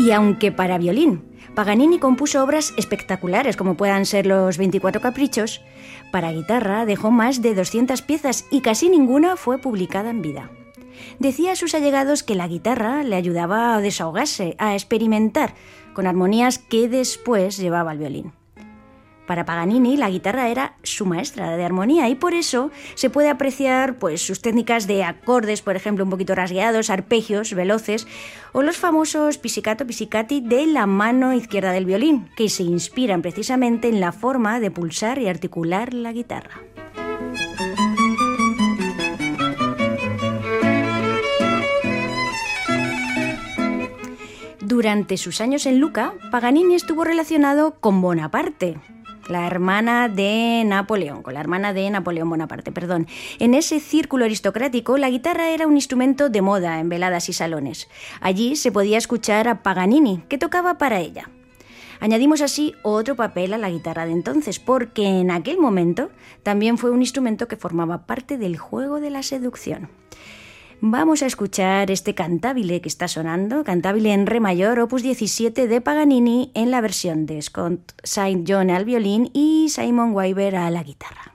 Y aunque para violín, Paganini compuso obras espectaculares como puedan ser los 24 Caprichos, para guitarra dejó más de 200 piezas y casi ninguna fue publicada en vida. Decía a sus allegados que la guitarra le ayudaba a desahogarse, a experimentar con armonías que después llevaba al violín. Para Paganini, la guitarra era su maestra de armonía y por eso se puede apreciar sus técnicas de acordes, por ejemplo, un poquito rasgueados, arpegios veloces, o los famosos pizzicato pizzicati de la mano izquierda del violín, que se inspiran precisamente en la forma de pulsar y articular la guitarra. Durante sus años en Lucca, Paganini estuvo relacionado con Bonaparte, con la hermana de Napoleón Bonaparte. En ese círculo aristocrático, la guitarra era un instrumento de moda en veladas y salones. Allí se podía escuchar a Paganini, que tocaba para ella. Añadimos así otro papel a la guitarra de entonces, porque en aquel momento también fue un instrumento que formaba parte del juego de la seducción. Vamos a escuchar este cantabile que está sonando, cantabile en re mayor, opus 17 de Paganini, en la versión de Scott St. John al violín y Simon Weber a la guitarra.